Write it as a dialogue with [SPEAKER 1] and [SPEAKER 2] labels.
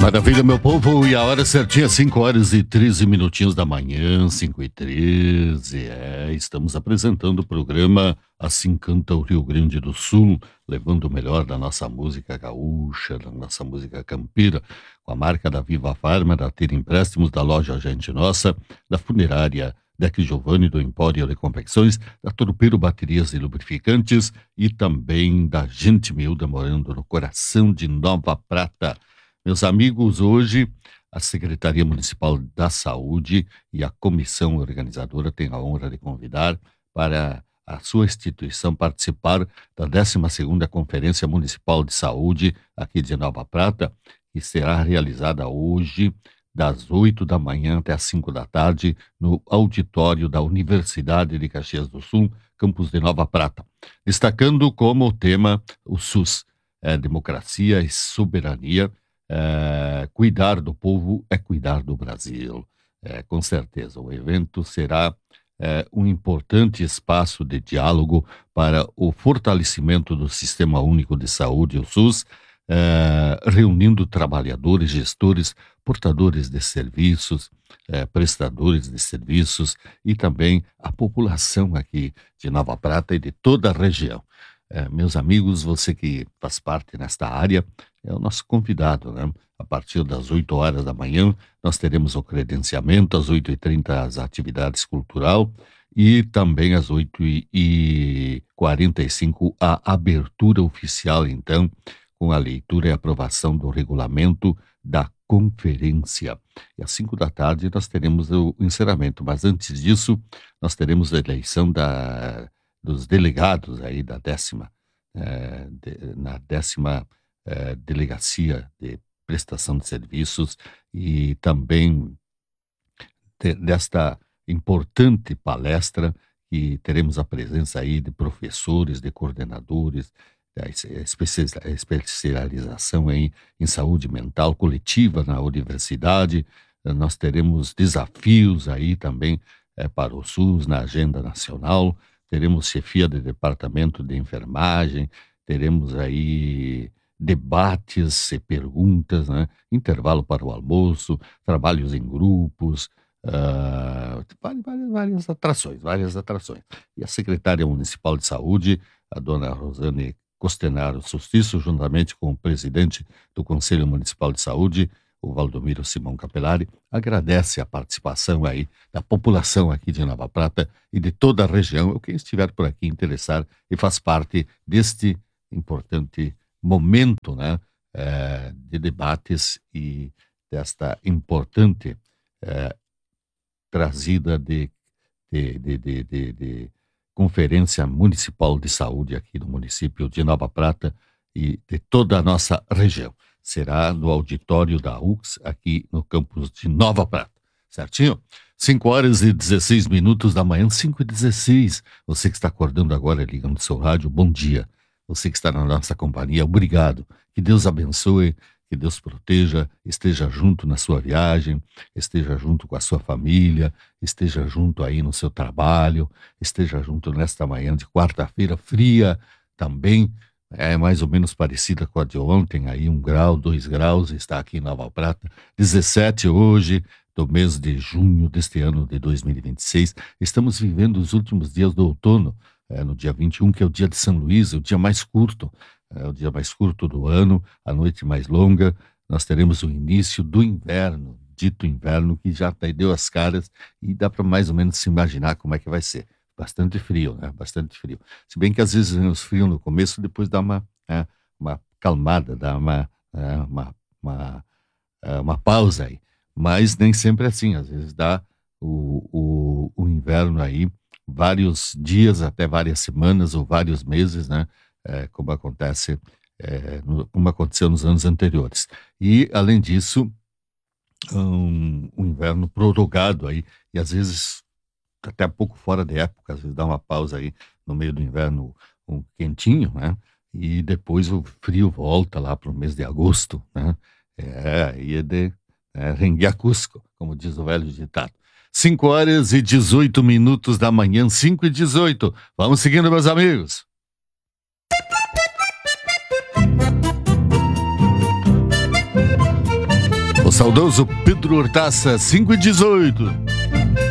[SPEAKER 1] Maravilha, meu povo, e a hora certinha, 5 horas e 13 minutinhos da manhã, 5h13, estamos apresentando o programa Assim Canta o Rio Grande do Sul, levando o melhor da nossa música gaúcha, da nossa música campira, com a marca da Viva Farma, da Ter Empréstimos, da loja Gente Nossa, da funerária Deck Giovanni, do Empório de Confecções, da Torpeiro Baterias e Lubrificantes e também da Gente Miúda, morando no coração de Nova Prata. Meus amigos, hoje a Secretaria Municipal da Saúde e a comissão organizadora têm a honra de convidar para a sua instituição participar da 12ª Conferência Municipal de Saúde aqui de Nova Prata, que será realizada hoje das 8 da manhã até as 5 da tarde no auditório da Universidade de Caxias do Sul, campus de Nova Prata, destacando como tema o SUS, democracia e soberania. Cuidar do povo é cuidar do Brasil. Com certeza, o evento será um importante espaço de diálogo para o fortalecimento do Sistema Único de Saúde, o SUS, reunindo trabalhadores, gestores, portadores de serviços, prestadores de serviços e também a população aqui de Nova Prata e de toda a região. Meus amigos, você que faz parte nesta área, é o nosso convidado, né? A partir das 8 horas da manhã, nós teremos o credenciamento, às 8h30 as atividades cultural e também às 8h45 a abertura oficial, então, com a leitura e aprovação do regulamento da conferência. E às 5 da tarde nós teremos o encerramento, mas antes disso, nós teremos a eleição dos delegados aí na 10ª Delegacia de Prestação de Serviços e também desta importante palestra que teremos a presença aí de professores, de coordenadores, da especialização em saúde mental coletiva na universidade. Nós teremos desafios aí também para o SUS na agenda nacional. Teremos chefia de departamento de enfermagem, teremos aí debates e perguntas, né? Intervalo para o almoço, trabalhos em grupos, várias atrações. E a secretária municipal de saúde, a dona Rosane Costenaro Sustiço, juntamente com o presidente do Conselho Municipal de Saúde, o Valdomiro Simão Capelari, agradece a participação aí da população aqui de Nova Prata e de toda a região. Quem estiver por aqui interessar e faz parte deste importante momento, né, de debates e desta importante trazida de Conferência Municipal de Saúde aqui no município de Nova Prata e de toda a nossa região. Será no auditório da UX, aqui no campus de Nova Prata. Certinho? 5 horas e 16 minutos da manhã, 5h16. Você que está acordando agora, ligando o seu rádio, bom dia. Você que está na nossa companhia, obrigado. Que Deus abençoe, que Deus proteja, esteja junto na sua viagem, esteja junto com a sua família, esteja junto aí no seu trabalho, esteja junto nesta manhã de quarta-feira fria também. É mais ou menos parecida com a de ontem, aí 1 grau, 2 graus, está aqui em Nova Prata, 17 hoje, do mês de junho deste ano de 2026. Estamos vivendo os últimos dias do outono, no dia 21, que é o dia de São Luís, o dia mais curto, o dia mais curto do ano, a noite mais longa. Nós teremos o início do inverno, dito inverno, que já deu as caras e dá para mais ou menos se imaginar como é que vai ser. Bastante frio, né? Bastante frio. Se bem que às vezes vem os frios no começo, depois dá uma calmada, dá uma pausa aí. Mas nem sempre é assim. Às vezes dá o inverno aí, vários dias, até várias semanas ou vários meses, né? Como aconteceu nos anos anteriores. E, além disso, um inverno prorrogado aí, e às vezes até um pouco fora de época, às vezes dá uma pausa aí no meio do inverno, um quentinho, né? E depois o frio volta lá para o mês de agosto, né? Aí é de renguear Cusco, como diz o velho ditado. 5 horas e 18 minutos da manhã, 5h18. Vamos seguindo, meus amigos. saudoso Pedro Hortaça, 5 e 18.